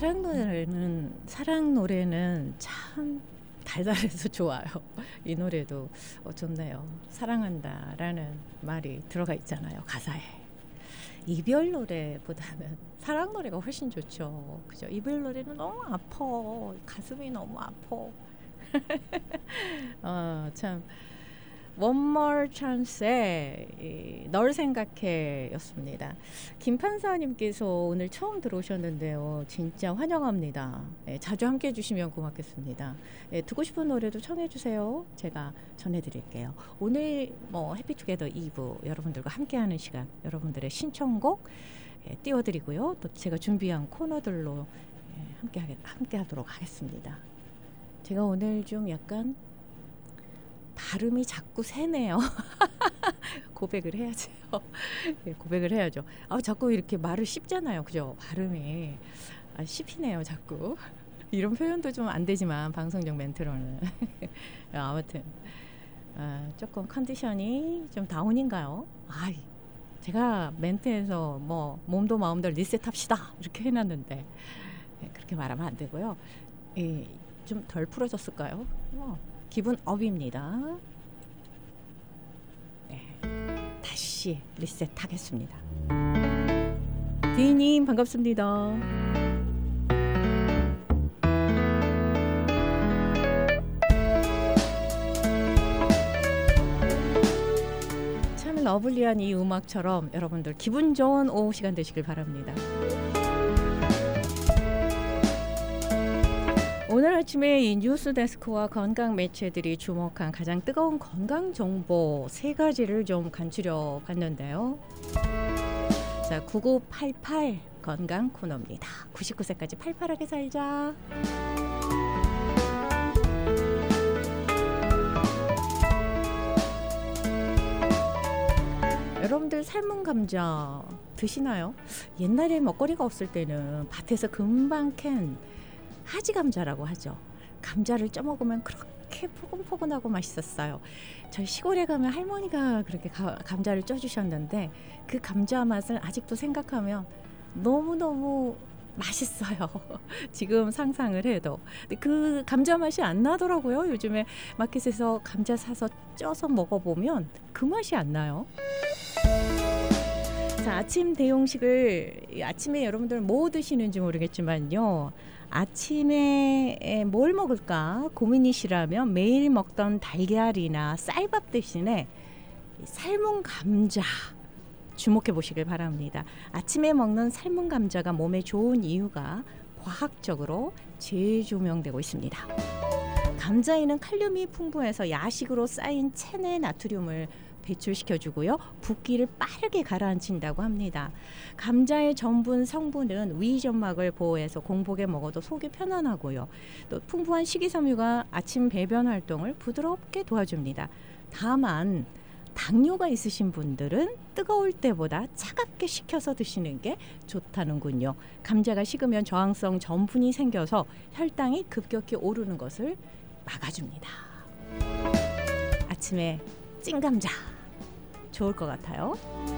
사랑 노래는 참 달달해서 좋아요. 이 노래도 좋네요. 사랑한다라는 말이 들어가 있잖아요, 가사에. 이별 노래보다는 사랑 노래가 훨씬 좋죠. 그죠? 이별 노래는 너무 아파. 가슴이 너무 아파. 참 One More Chance의 널 생각해 였습니다. 김판사님께서 오늘 처음 들어오셨는데요. 진짜 환영합니다. 자주 함께 해주시면 고맙겠습니다. 듣고 싶은 노래도 청해주세요. 제가 전해드릴게요. 오늘 해피투게더 2부 여러분들과 함께하는 시간, 여러분들의 신청곡 띄워드리고요. 또 제가 준비한 코너들로 함께하도록 하겠습니다. 제가 오늘 좀 약간 발음이 자꾸 새네요. 고백을 해야죠. 네, 고백을 해야죠. 자꾸 이렇게 말을 씹잖아요. 그죠? 발음이 씹히네요. 자꾸. 이런 표현도 좀 안 되지만 방송적 멘트로는. 아무튼 조금 컨디션이 좀 다운인가요? 제가 멘트에서 몸도 마음도 리셋합시다 이렇게 해놨는데 그렇게 말하면 안 되고요. 좀 덜 풀어졌을까요? 기분 업입니다. 네, 다시 리셋하겠습니다. 디님 반갑습니다. 참 러블리한 이 음악처럼 여러분들 기분 좋은 오후 시간 되시길 바랍니다. 오늘 아침에 이 뉴스데스크와 건강 매체들이 주목한 가장 뜨거운 건강 정보 3가지를 좀 간추려 봤는데요. 자, 9988 건강 코너입니다. 99세까지 팔팔하게 살자. 여러분들 삶은 감자 드시나요? 옛날에 먹거리가 없을 때는 밭에서 금방 캔 하지 감자라고 하죠. 감자를 쪄먹으면 그렇게 포근포근하고 맛있었어요. 저희 시골에 가면 할머니가 그렇게 감자를 쪄주셨는데 그 감자 맛을 아직도 생각하면 너무너무 맛있어요. 지금 상상을 해도. 근데 그 감자 맛이 안 나더라고요. 요즘에 마켓에서 감자 사서 쪄서 먹어보면 그 맛이 안 나요. 자, 아침 대용식을 아침에 여러분들 뭐 드시는지 모르겠지만요. 아침에 뭘 먹을까 고민이시라면 매일 먹던 달걀이나 쌀밥 대신에 삶은 감자 주목해 보시길 바랍니다. 아침에 먹는 삶은 감자가 몸에 좋은 이유가 과학적으로 재조명되고 있습니다. 감자에는 칼륨이 풍부해서 야식으로 쌓인 체내 나트륨을 배출시켜주고요. 붓기를 빠르게 가라앉힌다고 합니다. 감자의 전분 성분은 위점막을 보호해서 공복에 먹어도 속이 편안하고요. 또 풍부한 식이섬유가 아침 배변 활동을 부드럽게 도와줍니다. 다만 당뇨가 있으신 분들은 뜨거울 때보다 차갑게 식혀서 드시는 게 좋다는군요. 감자가 식으면 저항성 전분이 생겨서 혈당이 급격히 오르는 것을 막아줍니다. 아침에 찐감자 좋을 것 같아요.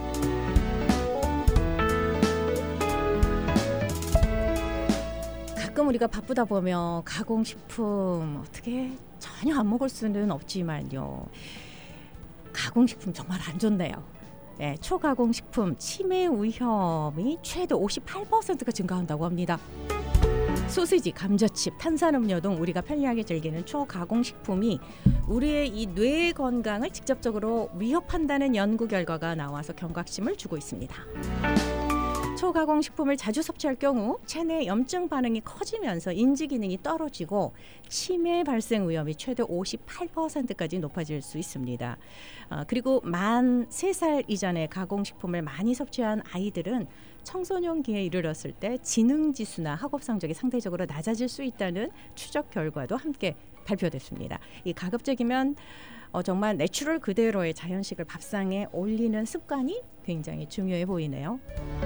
가끔 우리가 바쁘다 보면 가공식품 어떻게 전혀 안 먹을 수는 없지만요. 가공식품 정말 안 좋네요. 네, 초가공식품 치매 위험이 최대 58%가 증가한다고 합니다. 소시지, 감자칩, 탄산음료 등 우리가 편리하게 즐기는 초가공식품이 우리의 이 뇌 건강을 직접적으로 위협한다는 연구 결과가 나와서 경각심을 주고 있습니다. 초가공식품을 자주 섭취할 경우 체내 염증 반응이 커지면서 인지 기능이 떨어지고 치매 발생 위험이 최대 58%까지 높아질 수 있습니다. 그리고 만 3살 이전의 가공식품을 많이 섭취한 아이들은 청소년기에 이르렀을 때 지능지수나 학업 성적이 상대적으로 낮아질 수 있다는 추적 결과도 함께 발표됐습니다. 이 가급적이면 정말 내추럴 그대로의 자연식을 밥상에 올리는 습관이 굉장히 중요해 보이네요.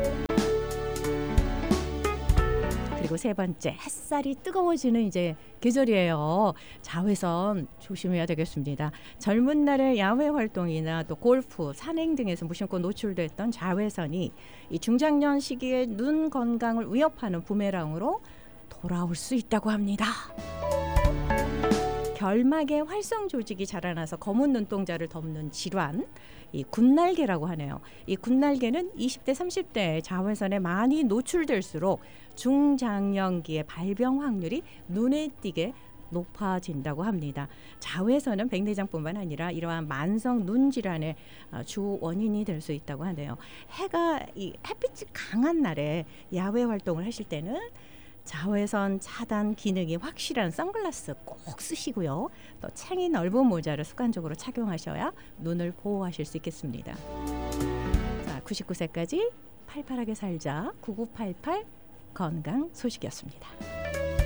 그리고 3번째, 햇살이 뜨거워지는 이제 계절이에요. 자외선 조심해야 되겠습니다. 젊은 날의 야외 활동이나 또 골프, 산행 등에서 무심코 노출됐던 자외선이 이 중장년 시기에 눈 건강을 위협하는 부메랑으로 돌아올 수 있다고 합니다. 결막에 활성 조직이 자라나서 검은 눈동자를 덮는 질환, 이 군날개라고 하네요. 이 군날개는 20대, 30대 자외선에 많이 노출될수록 중장년기의 발병 확률이 눈에 띄게 높아진다고 합니다. 자외선은 백내장뿐만 아니라 이러한 만성 눈 질환의 주 원인이 될 수 있다고 하네요. 햇빛이 강한 날에 야외 활동을 하실 때는 자외선 차단 기능이 확실한 선글라스 꼭 쓰시고요. 또 챙이 넓은 모자를 습관적으로 착용하셔야 눈을 보호하실 수 있겠습니다. 자, 99세까지 팔팔하게 살자. 9988 건강 소식이었습니다.